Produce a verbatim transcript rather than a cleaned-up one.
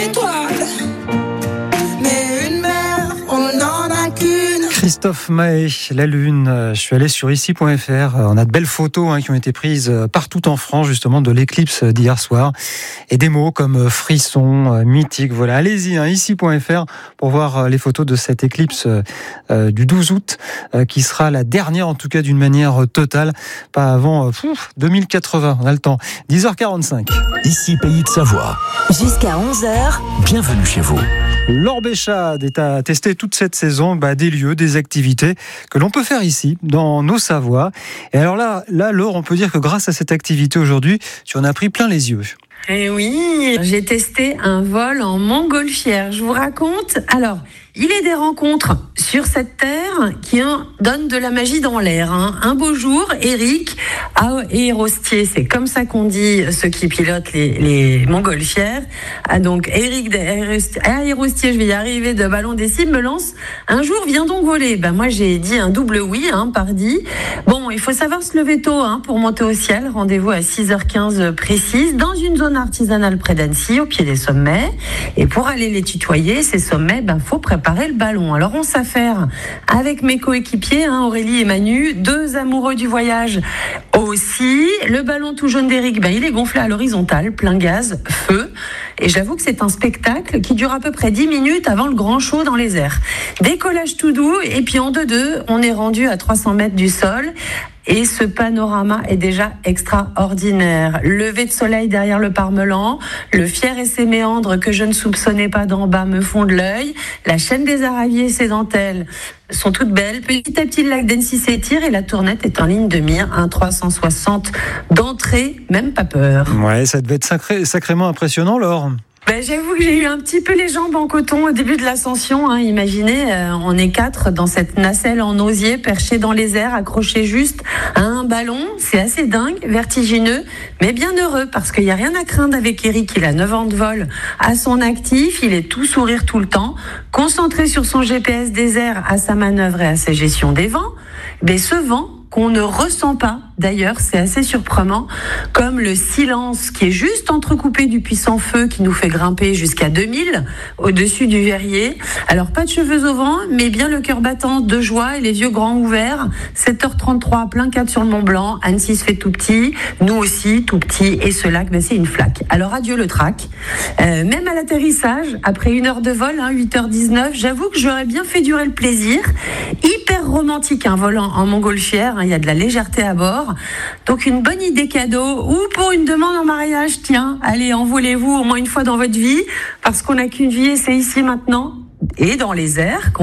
Christophe Mahé, la Lune. Je suis allé sur ici point f r. On a de belles photos hein, qui ont été prises partout en France, justement, de l'éclipse d'hier soir. Et des mots comme frisson, mythique. Voilà, allez-y, hein, ici point f r pour voir les photos de cette éclipse euh, du douze août, euh, qui sera la dernière, en tout cas, d'une manière totale. Pas avant euh, pouf, deux mille quatre-vingts. On a le temps. dix heures quarante-cinq. Ici, Pays de Savoie. Jusqu'à onze heures. Bienvenue chez vous. Laure Béchade est à tester toute cette saison bah, des lieux, des activités que l'on peut faire ici, dans nos Savoies. Et alors là, là, Laure, on peut dire que grâce à cette activité aujourd'hui, tu en as pris plein les yeux. Eh oui, j'ai testé un vol en montgolfière. Je vous raconte. Alors, il est des rencontres sur cette terre qui hein, donnent de la magie dans l'air. Hein. Un beau jour, Eric Aérostier, c'est comme ça qu'on dit ceux qui pilotent les, les montgolfières. Ah, donc, Eric Aérostier, je vais y arriver, de Ballon des Cimes, me lance. Un jour, viens donc voler. Ben, moi, j'ai dit un double oui, hein, pardi. Bon, il faut savoir se lever tôt hein, pour monter au ciel. Rendez-vous à six heures quinze précise, dans une zone artisanale près d'Annecy, au pied des sommets. Et pour aller les tutoyer, ces sommets, ben, faut préparer le ballon. Alors, on s'affaire avec mes coéquipiers, hein, Aurélie et Manu, deux amoureux du voyage aussi. Le ballon tout jaune d'Eric, ben, il est gonflé à l'horizontale, plein gaz, feu. Et j'avoue que c'est un spectacle qui dure à peu près dix minutes avant le grand show dans les airs. Décollage tout doux, et puis en deux-deux, on est rendu à trois cents mètres du sol. Et ce panorama est déjà extraordinaire. Lever de soleil derrière le Parmelan, le Fier et ses méandres que je ne soupçonnais pas d'en bas me font de l'œil, la chaîne des Araviers et ses dentelles sont toutes belles. Petit à petit, le lac d'Annecy s'étire et la Tournette est en ligne de mire, un trois cent soixante d'entrée, même pas peur. Ouais, ça devait être sacré, sacrément impressionnant, Laure. Ben, j'avoue que j'ai eu un petit peu les jambes en coton au début de l'ascension. Hein. Imaginez, euh, on est quatre dans cette nacelle en osier, perchée dans les airs, accrochée juste à un ballon. C'est assez dingue, vertigineux, mais bien heureux, parce qu'il n'y a rien à craindre avec Eric. Il a neuf ans de vol à son actif, il est tout sourire tout le temps, concentré sur son G P S des airs, à sa manœuvre et à sa gestion des vents. Mais ce vent qu'on ne ressent pas, d'ailleurs, c'est assez surprenant, comme le silence qui est juste entrecoupé du puissant feu qui nous fait grimper jusqu'à deux mille au-dessus du verrier. Alors, pas de cheveux au vent, mais bien le cœur battant de joie et les yeux grands ouverts. sept heures trente-trois, plein cadre sur le Mont Blanc. Annecy se fait tout petit, nous aussi tout petit, et ce lac, ben, c'est une flaque. Alors, adieu le trac. Euh, même à l'atterrissage, après une heure de vol, hein, huit heures dix-neuf, j'avoue que j'aurais bien fait durer le plaisir. Hyper romantique, un vol en, en montgolfière. Il y a de la légèreté à bord. Donc une bonne idée cadeau ou pour une demande en mariage, tiens, allez, envolez-vous au moins une fois dans votre vie parce qu'on n'a qu'une vie et c'est ici maintenant et dans les airs qu'on